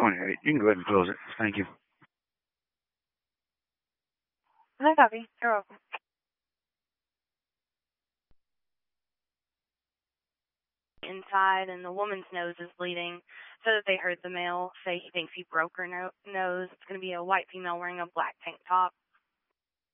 28. You can go ahead and close it. Thank you. No copy. You're welcome. Inside, and the woman's nose is bleeding, so that they heard the male say he thinks he broke her nose. It's going to be a white female wearing a black tank top.